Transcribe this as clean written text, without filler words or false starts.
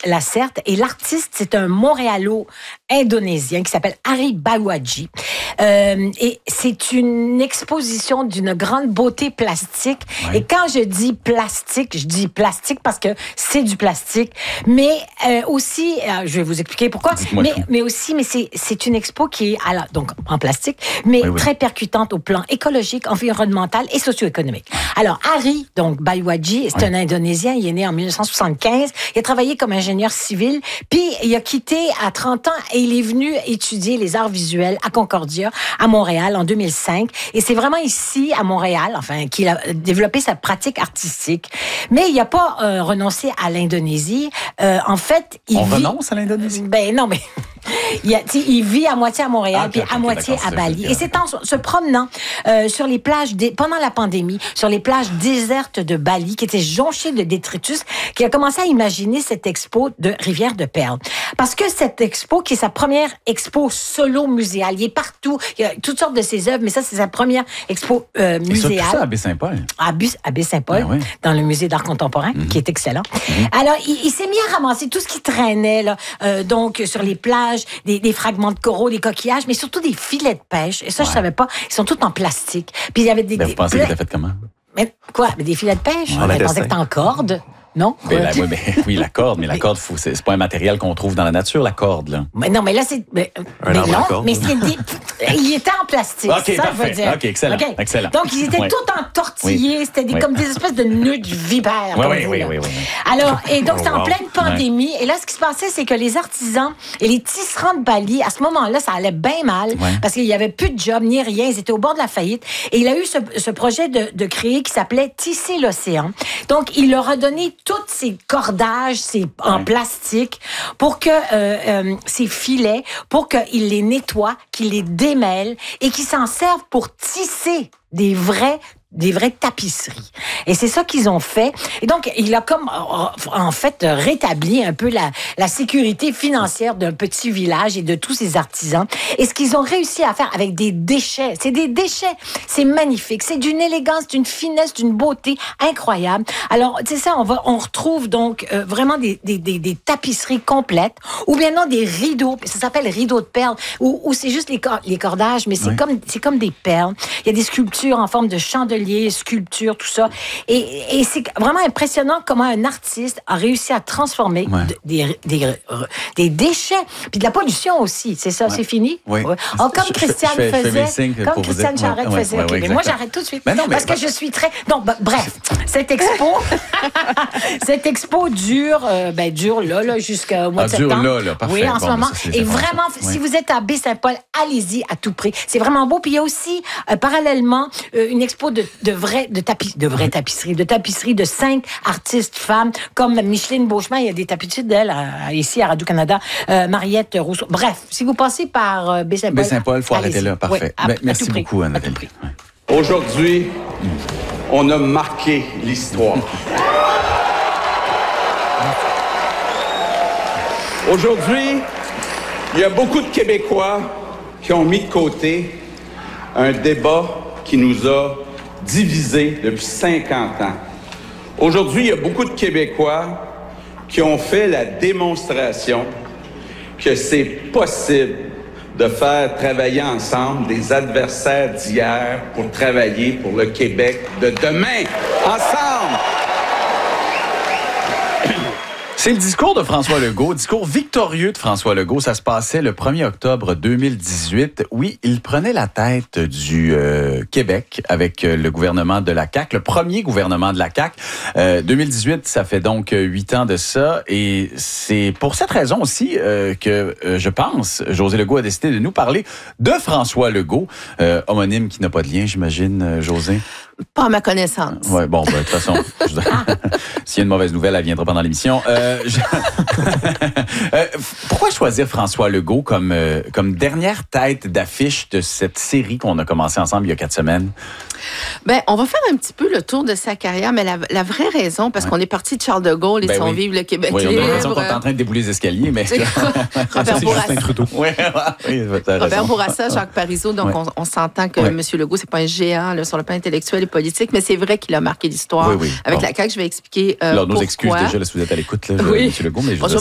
Lacerte. Et l'artiste, c'est un Montréalo-indonésien qui s'appelle Ari Bawadji. Et c'est une exposition d'une grande beauté plastique. Ouais. Et quand je dis plastique parce que c'est du plastique. Mais aussi, je vais vous expliquer pourquoi. Mais aussi, c'est une expo qui est donc en plastique, mais très percutante au plan écologique, environnemental et socio-économique. Alors, Ari, donc Bawadji, c'est un Indonésien. Il est né en 1975. Il a travaillé comme ingénieur civil. Puis, il a quitté à 30 ans et il est venu étudier les arts visuels à Concordia, à Montréal, en 2005. Et c'est vraiment ici, à Montréal, qu'il a développé sa pratique artistique. Mais il n'a pas renoncé à l'Indonésie. En fait, renonce à l'Indonésie? Ben non, mais... Il vit à moitié à Montréal, puis à moitié à Bali. Et c'est en se promenant sur les plages, pendant la pandémie, sur les plages désertes de Bali, qui étaient jonchées de détritus, qu'il a commencé à imaginer cette expo de Rivière de Perles. Parce que cette expo, qui est sa première expo solo muséale, il est partout, il y a toutes sortes de ses œuvres, mais ça, c'est sa première expo muséale. Et ça à Baie-Saint-Paul. À Baie-Saint-Paul, dans le musée d'art contemporain, qui est excellent. Alors, il s'est mis à ramasser tout ce qui traînait, là, donc sur les plages, des fragments de coraux, des coquillages, mais surtout des filets de pêche. Et ça, je savais pas. Ils sont tous en plastique. Puis il y avait des... vous pensez que c'était fait comment? Mais quoi? Mais des filets de pêche? Je pensais que c'était en corde. Non? Oui, la corde, mais la corde, c'est pas un matériel qu'on trouve dans la nature, la corde, là. Mais non, mais là, c'est... Mais non, mais c'est il était en plastique, OK, ça, parfait. je veux dire. OK, excellent, excellent. Donc, ils étaient tout entortillés. C'était comme des espèces de nœuds de vipères. Oui. Alors, et donc, c'était en pleine pandémie. Et là, ce qui se passait, c'est que les artisans et les tisserands de Bali, à ce moment-là, ça allait bien mal parce qu'il y avait plus de job ni rien. Ils étaient au bord de la faillite. Et il a eu ce projet de créer qui s'appelait Tisser l'océan. Donc, il leur a donné tous ces cordages en plastique pour que ces filets, pour qu'ils les nettoient, qu'ils les démêlent et qu'ils s'en servent pour tisser des vraies tapisseries. Et c'est ça qu'ils ont fait. Et donc, il a comme, en fait, rétabli un peu la sécurité financière d'un petit village et de tous ces artisans. Et ce qu'ils ont réussi à faire avec des déchets, c'est des déchets, c'est magnifique. C'est d'une élégance, d'une finesse, d'une beauté incroyable. Alors, c'est ça, on retrouve donc vraiment des tapisseries complètes, ou bien non, des rideaux. Ça s'appelle rideaux de perles, où c'est juste les cordages, mais c'est comme des perles. Il y a des sculptures en forme de chandeliers, sculptures, tout ça. Et c'est vraiment impressionnant comment un artiste a réussi à transformer des déchets, puis de la pollution aussi. C'est ça, c'est fini? Oui. Comme Christiane faisait. Comme Christiane Charette faisait. Mais moi, j'arrête tout de suite. Parce que je suis très... Donc, bref, cette expo dure là, jusqu'au mois de septembre. Dure là, parfait. Oui, en ce moment. Et vraiment, si vous êtes à Baie-Saint-Paul, allez-y à tout prix. C'est vraiment beau. Puis il y a aussi, parallèlement, une expo de tapisseries de 5 artistes femmes, comme Micheline Beauchemin, il y a des tapisseries d'elle ici à Radio-Canada, Mariette Rousseau. Bref, si vous passez par Baie-Saint-Paul... Baie-Saint-Paul, il faut arrêter là, parfait. Merci beaucoup, Anne-Nathalie. Aujourd'hui, on a marqué l'histoire. Aujourd'hui, il y a beaucoup de Québécois qui ont mis de côté un débat qui nous a divisés depuis 50 ans. Aujourd'hui, il y a beaucoup de Québécois qui ont fait la démonstration que c'est possible de faire travailler ensemble des adversaires d'hier pour travailler pour le Québec de demain, ensemble. C'est le discours de François Legault, discours victorieux de François Legault. Ça se passait le 1er octobre 2018. Oui, il prenait la tête du Québec avec le gouvernement de la CAQ, le premier gouvernement de la CAQ. 2018, ça fait donc 8 ans de ça. Et c'est pour cette raison aussi que je pense, José Legault a décidé de nous parler de François Legault, homonyme qui n'a pas de lien, j'imagine, José. Pas à ma connaissance. Oui, bon, de toute façon, s'il y a une mauvaise nouvelle, elle viendra pendant l'émission. Pourquoi choisir François Legault comme dernière tête d'affiche de cette série qu'on a commencé ensemble il y a 4 semaines? Ben, on va faire un petit peu le tour de sa carrière, mais la vraie raison, parce qu'on est parti de Charles de Gaulle et son Vive le Québec libre. On a l'impression qu'on est en train de débouler les escaliers, mais... Robert Bourassa. Robert Bourassa, Jacques Parizeau, donc on s'entend que M. Legault, c'est pas un géant là, sur le plan intellectuel et politique, mais c'est vrai qu'il a marqué l'histoire avec la CAQ. Je vais expliquer Alors, nos pourquoi. excuses déjà, là, si vous êtes à l'écoute, là, M. Legault, mais Bonjour,